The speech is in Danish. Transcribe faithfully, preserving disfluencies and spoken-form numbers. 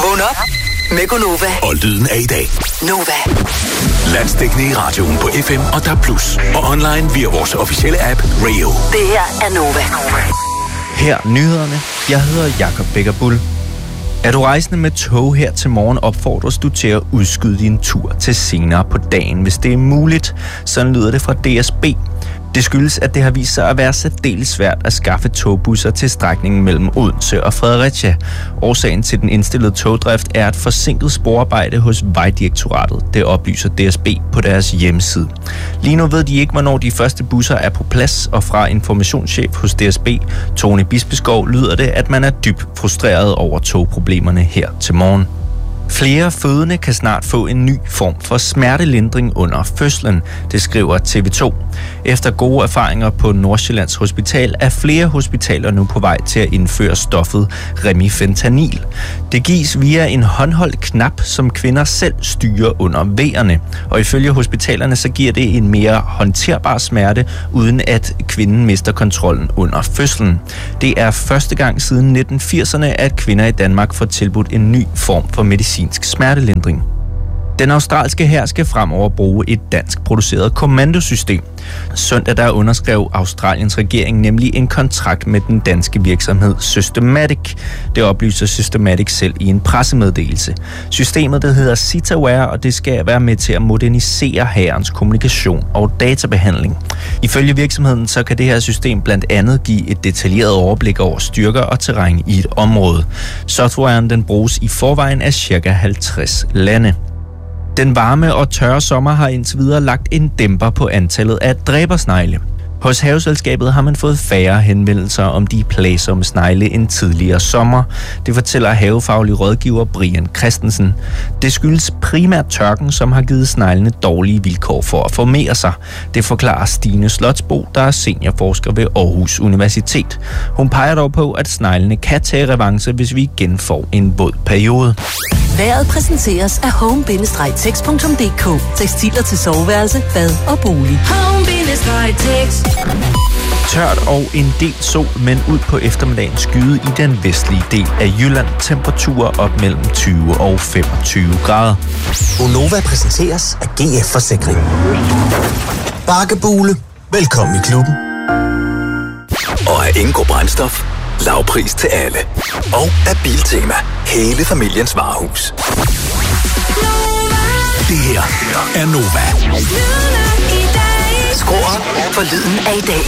Vågn op med Gonova. Og lyden af i dag. Nova. Landsdækkende i radioen på F M og D A B plus. Og online via vores officielle app Radio. Det her er Nova. Her nyhederne. Jeg hedder Jakob Bækkerbull. Er du rejsende med tog her til morgen, opfordres du til at udskyde din tur til senere på dagen, hvis det er muligt. Sådan lyder det fra D S B. Det skyldes, at det har vist sig at være særdeles svært at skaffe togbusser til strækningen mellem Odense og Fredericia. Årsagen til den indstillede togdrift er et forsinket sporarbejde hos Vejdirektoratet. Det oplyser D S B på deres hjemmeside. Lige nu ved de ikke, hvornår de første busser er på plads, og fra informationschef hos D S B, Tony Bispeskov, lyder det, at man er dybt frustreret over togproblemerne her til morgen. Flere fødende kan snart få en ny form for smertelindring under fødslen, det skriver T V to. Efter gode erfaringer på Nordsjællands Hospital er flere hospitaler nu på vej til at indføre stoffet remifentanil. Det gives via en håndholdt knap, som kvinder selv styrer under vejerne. Og ifølge hospitalerne så giver det en mere håndterbar smerte, uden at kvinden mister kontrollen under fødslen. Det er første gang siden nitten firserne, at kvinder i Danmark får tilbudt en ny form for medicin. Smertelindring. Den australske hær skal fremover bruge et dansk produceret kommandosystem. Søndag der underskrev Australiens regering nemlig en kontrakt med den danske virksomhed Systematic. Det oplyser Systematic selv i en pressemeddelelse. Systemet det hedder Citaware, og det skal være med til at modernisere hærens kommunikation og databehandling. Ifølge virksomheden så kan det her system blandt andet give et detaljeret overblik over styrker og terræn i et område. Softwaren den bruges i forvejen af ca. halvtreds lande. Den varme og tørre sommer har indtil videre lagt en dæmper på antallet af dræbersnegle. Hos Haveselskabet har man fået færre henvendelser om de plagsomme snegle end tidligere sommer. Det fortæller havefaglig rådgiver Brian Christensen. Det skyldes primært tørken, som har givet sneglene dårlige vilkår for at formere sig. Det forklarer Stine Slotsbo, der er seniorforsker ved Aarhus Universitet. Hun peger dog på, at sneglene kan tage revanche, hvis vi igen får en våd periode. Vejret præsenteres af home bindestreg tex punktum d k. Tekstiler til soveværelse, bad og bolig. home bindestreg tex. Tørt og en del sol, men ud på eftermiddagen skyde i den vestlige del af Jylland. Temperaturer op mellem tyve og femogtyve grader. Gonova præsenteres af G F Forsikring. Bakkebule. Velkommen i klubben. Og af Ingo Brændstof. Lavpris til alle. Og af Biltema. Hele familiens varehus. Det her er Nova. Skru op for lyden af i dag.